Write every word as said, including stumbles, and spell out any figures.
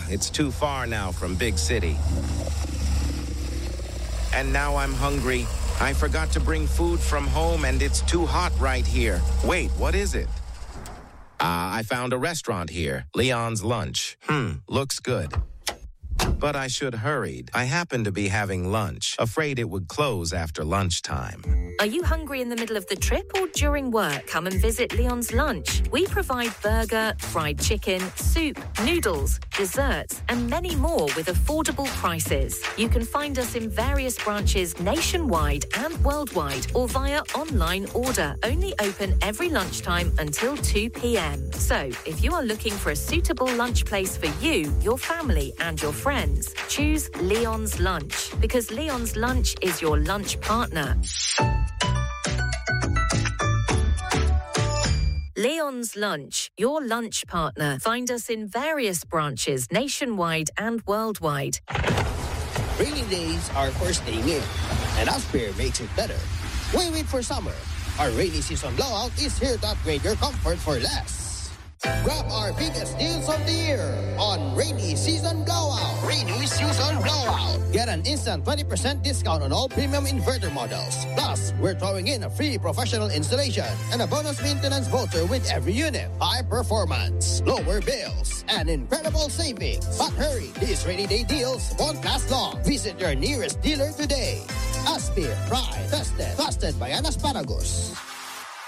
it's too far now from big city. And now I'm hungry. I forgot to bring food from home and it's too hot right here. Wait, what is it? Ah, I found a restaurant here. Leon's Lunch. Hmm, looks good. But I should hurried. I happen to be having lunch, afraid it would close after lunchtime. Are you hungry in the middle of the trip or during work? Come and visit Leon's Lunch. We provide burger, fried chicken, soup, noodles, desserts, and many more with affordable prices. You can find us in various branches nationwide and worldwide or via online order. Only open every lunchtime until two p.m. So, if you are looking for a suitable lunch place for you, your family, and your friends, choose Leon's Lunch, because Leon's Lunch is your lunch partner. Leon's Lunch, your lunch partner. Find us in various branches nationwide and worldwide. Rainy days are for staying in, and Aspire makes it better. Why wait for summer? Our rainy season blowout is here to upgrade your comfort for less. Grab our biggest deals of the year on Rainy Season Blowout. Rainy Season Blowout. Get an instant twenty percent discount on all premium inverter models. Plus, we're throwing in a free professional installation and a bonus maintenance voucher with every unit. High performance, lower bills, and incredible savings. But hurry, these rainy day deals won't last long. Visit your nearest dealer today. Aspire, tried, tested, trusted by Anasparagus.